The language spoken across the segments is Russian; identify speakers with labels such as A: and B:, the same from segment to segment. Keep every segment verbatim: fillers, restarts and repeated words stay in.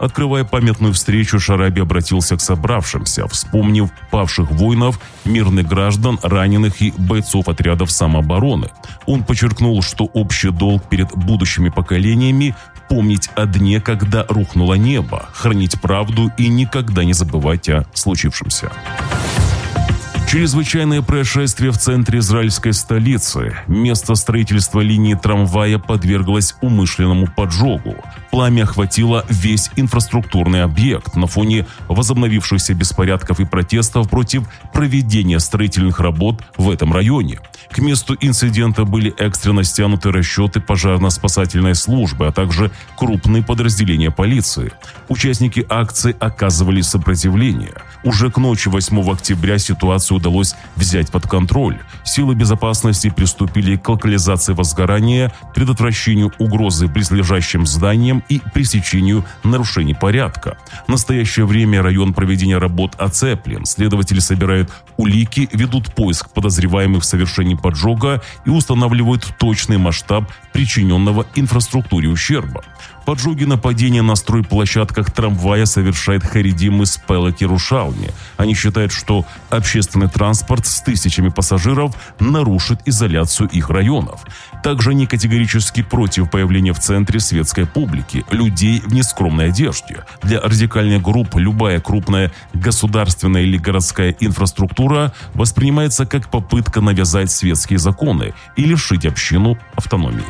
A: Открывая памятную встречу, Шараби обратился к собравшимся, вспомнив павших воинов, мирных граждан, раненых и бойцов отрядов самообороны. Он подчеркнул, что общий долг перед будущими поколениями – помнить о дне, когда рухнуло небо, хранить правду и никогда не забывать о случившемся. Чрезвычайное происшествие в центре израильской столицы. Место строительства линии трамвая подверглось умышленному поджогу. Пламя охватило весь инфраструктурный объект на фоне возобновившихся беспорядков и протестов против проведения строительных работ в этом районе. К месту инцидента были экстренно стянуты расчеты пожарно-спасательной службы, а также крупные подразделения полиции. Участники акции оказывали сопротивление. Уже к ночи восьмого октября ситуацию удалось взять под контроль. Силы безопасности приступили к локализации возгорания, предотвращению угрозы близлежащим зданиям и пресечению нарушений порядка. В настоящее время район проведения работ оцеплен. Следователи собирают улики, ведут поиск подозреваемых в совершении поджога и устанавливают точный масштаб причиненного инфраструктуре ущерба. Поджоги, нападения на стройплощадках трамвая совершает Харидим из Пелет Ярушалми. Они считают, что общественный транспорт с тысячами пассажиров нарушит изоляцию их районов. Также они категорически против появления в центре светской публики, людей в нескромной одежде. Для радикальных групп любая крупная государственная или городская инфраструктура воспринимается как попытка навязать светские законы и лишить общину автономии.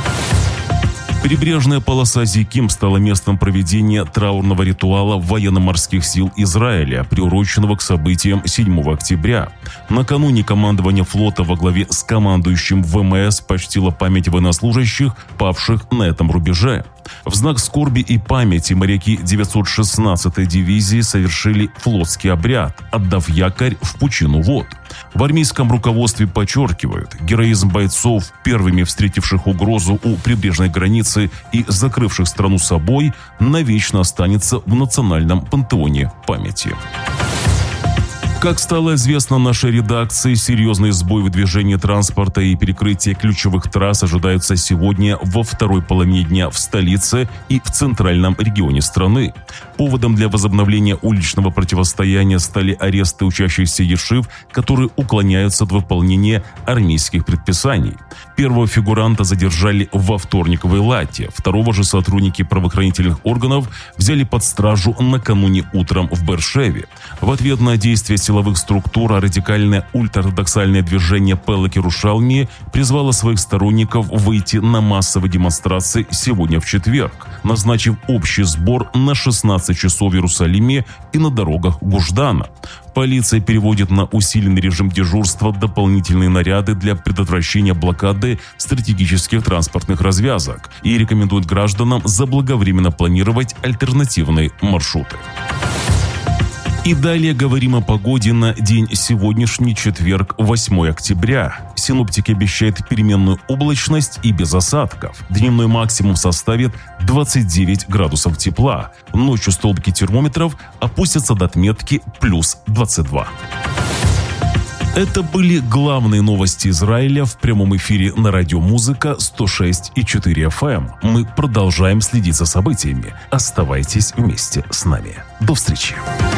A: Прибрежная полоса Зиким стала местом проведения траурного ритуала военно-морских сил Израиля, приуроченного к событиям седьмого октября. Накануне командование флота во главе с командующим ВМС почтило память военнослужащих, павших на этом рубеже. В знак скорби и памяти моряки девятьсот шестнадцатой дивизии совершили флотский обряд, отдав якорь в пучину вод. В армейском руководстве подчеркивают, героизм бойцов, первыми встретивших угрозу у прибрежной границы и закрывших страну собой, навечно останется в национальном пантеоне памяти. Как стало известно нашей редакции, серьезный сбой в движении транспорта и перекрытие ключевых трасс ожидаются сегодня во второй половине дня в столице и в центральном регионе страны. Поводом для возобновления уличного противостояния стали аресты учащихся ешив, которые уклоняются от выполнения армейских предписаний. Первого фигуранта задержали во вторник в Эйлате, второго же сотрудники правоохранительных органов взяли под стражу накануне утром в Беэр-Шеве. В ответ на действия силовых структур радикальное ультраортодоксальное движение Пелет Ярушалми призвало своих сторонников выйти на массовые демонстрации сегодня в четверг, назначив общий сбор на шестнадцать часов в Иерусалиме и на дорогах Гуш-Дана. Полиция переводит на усиленный режим дежурства дополнительные наряды для предотвращения блокады стратегических транспортных развязок и рекомендует гражданам заблаговременно планировать альтернативные маршруты. И далее говорим о погоде на день сегодняшний, четверг, восьмого октября. Синоптики обещают переменную облачность и без осадков. Дневной максимум составит двадцать девять градусов тепла. Ночью столбики термометров опустятся до отметки плюс двадцать два. Это были главные новости Израиля в прямом эфире на радио Музыка сто шесть и четыре эф эм. Мы продолжаем следить за событиями. Оставайтесь вместе с нами. До встречи.